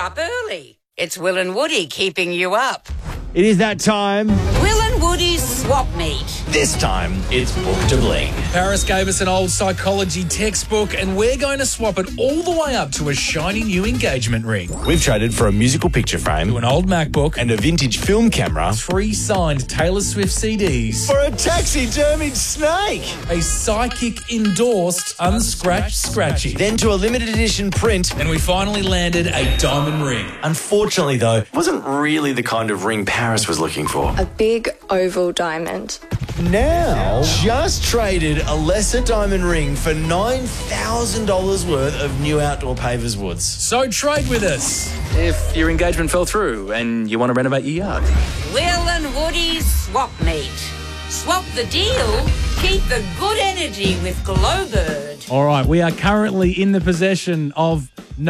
up early. It's Will and Woody keeping you up. It is that time. Will and Woody's swap meet. This time, it's Book to Bling. Paris gave us an old psychology textbook and we're going to swap it all the way up to a shiny new engagement ring. We've traded for a musical picture frame To an old MacBook and a vintage film camera 3 signed Taylor Swift CDs for a taxidermied snake. a psychic endorsed unscratched scratchy. Then to a limited edition print. And we finally landed a diamond ring. Unfortunately, though, it wasn't really the kind of ring Paris was looking for. A big oval diamond. Now, just traded a lesser diamond ring for $9,000 worth of new outdoor pavers woods. So trade with us if your engagement fell through and you want to renovate your yard. Will and Woody's swap meet. Swap the deal, keep the good energy with Glowbird. All right, we are currently in the possession of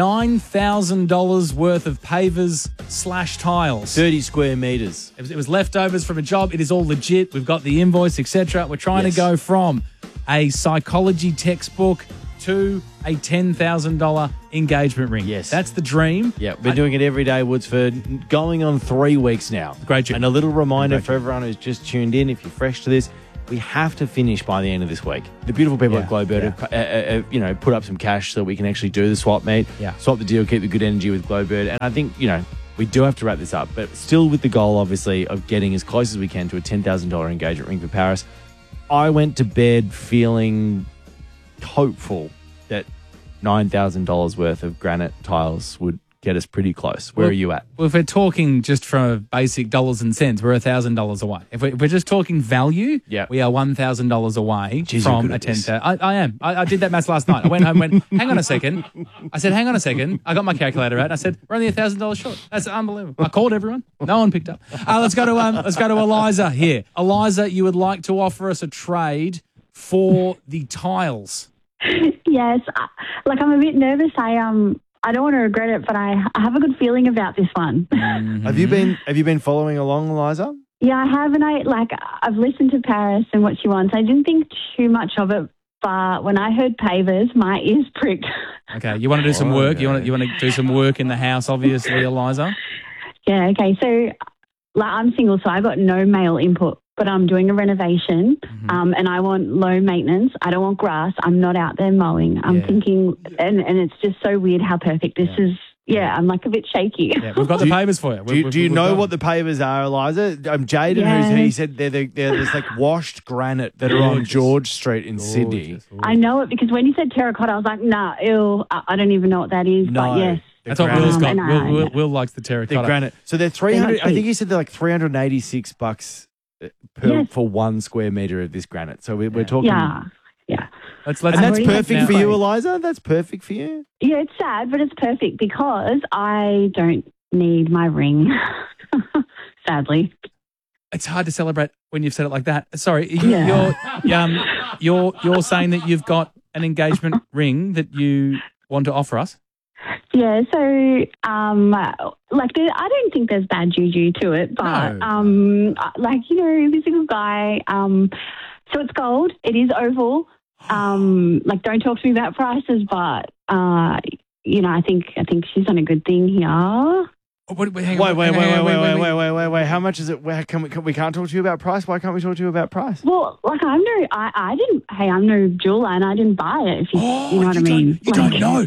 $9,000 worth of pavers/tiles. 30 square metres. It was leftovers from a job. It is all legit. We've got the invoice, etc. We're trying to go from a psychology textbook to a $10,000 engagement ring. Yes. That's the dream. Yeah, we're doing it every day, Woodsford, going on 3 weeks now. Great job. And a little reminder for everyone who's just tuned in, if you're fresh to this, we have to finish by the end of this week. The beautiful people at Glowbird have put up some cash so we can actually do the swap meet, swap the deal, keep the good energy with Glowbird. And I think, we do have to wrap this up, but still with the goal, obviously, of getting as close as we can to a $10,000 engagement ring for Paris. I went to bed feeling hopeful that $9,000 worth of granite tiles would get us pretty close. Where are you at? Well, if we're talking just from basic dollars and cents, we're $1,000 away. If we're just talking value, we are $1,000 away from a $10,000. I am. I did that maths last night. I went home and went, hang on a second. I said, hang on a second. I got my calculator out and I said, we're only $1,000 short. That's unbelievable. I called everyone. No one picked up. Let's go to Eliza here. Eliza, you would like to offer us a trade for the tiles. Yes, I'm a bit nervous. I don't want to regret it, but I have a good feeling about this one. Mm-hmm. Have you been following along, Eliza? Yeah, I have, and I've listened to Paris and what she wants. I didn't think too much of it, but when I heard pavers, my ears pricked. Okay, you want to do some work? You want to do some work in the house, obviously, Eliza? Yeah. Okay. So, I'm single, so I got no male input. But I'm doing a renovation and I want low maintenance. I don't want grass. I'm not out there mowing. I'm thinking, and it's just so weird how perfect this is. Yeah, I'm a bit shaky. Yeah, we've got the pavers for you. Do you know what the pavers are, Eliza? Jaden, he said they're this washed granite that are on George Street in Sydney. I know it because when you said terracotta, I was like, nah, ew, I don't even know what that is. But yes. That's what Will's got. Will likes the terracotta. The granite. So they're 300. I think he said they're like $386 for 1 square metre of this granite. So we're talking... Yeah. And that's perfect for you, Eliza? That's perfect for you? Yeah, it's sad, but it's perfect because I don't need my ring, sadly. It's hard to celebrate when you've said it like that. Sorry, you're saying that you've got an engagement ring that you want to offer us? Yeah, so, I don't think there's bad juju to it, but, this is a good guy. So it's gold. It is oval. Don't talk to me about prices, but, I think she's done a good thing here. Wait. How much is it? We can't talk to you about price? Why can't we talk to you about price? Well, I'm no jeweler and I didn't buy it. If you know what I mean. You don't know.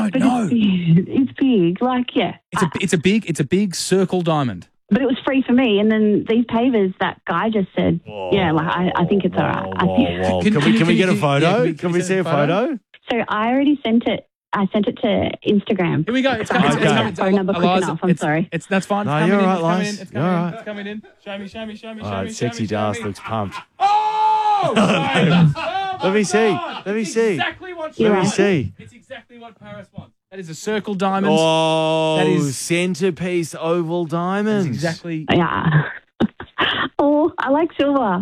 It's big. It's a big circle diamond. But it was free for me. And then these pavers, that guy just said, I think it's all right. Can we get a photo? Can we see a photo? So I already sent it. I sent it to Instagram. Here we go. It's coming. Phone number quick enough. I'm sorry. That's fine. No, you're all right, Liz. It's coming in. Show me. All right, sexy Darth looks pumped. Oh! Let me see. It's exactly what Let me see. It's exactly what Paris wants. That is a circle diamond. Oh, that is centerpiece oval diamonds. Exactly. Yeah. Oh, I like silver.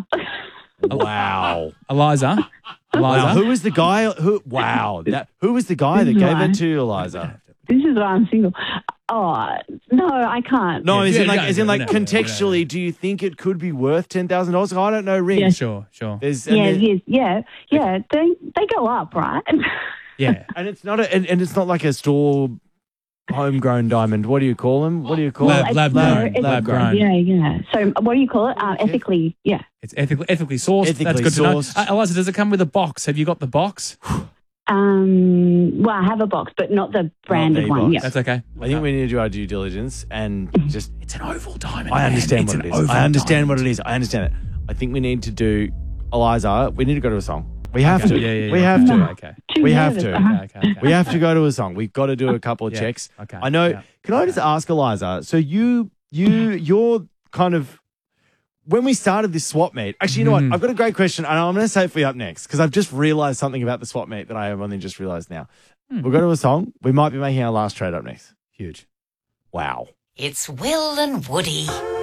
Wow. Eliza. Wow. Who was the guy? Who was the guy that gave it to you, Eliza? This is why I'm single. Oh, no, I can't. No, contextually, do you think it could be worth $10,000? I don't know rings. Yeah, sure. Yeah. They go up, right? Yeah. And it's not like a store homegrown diamond. What do you call them? What do you call Lab grown. Yeah. So what do you call it? Ethically, yeah. It's ethically sourced. That's good sourced. to know. Eliza, does it come with a box? Have you got the box? Well, I have a box, but not the branded one. Yeah, that's okay. I think we need to do our due diligence and just. It's an oval diamond. I understand what it is. I understand what it is. I understand it. I think we need to do, Eliza. We need to go to a song. We have to. Yeah. We have to. Okay. We have to. Okay. We have to go to a song. We've got to do a couple of checks. Okay. I know. Yeah. Can I just ask, Eliza? So you're kind of. When we started this swap meet, actually, you know what? I've got a great question, and I'm going to save for you up next because I've just realised something about the swap meet that I have only just realised now. We'll go to a song. We might be making our last trade up next. Huge. Wow. It's Will and Woody.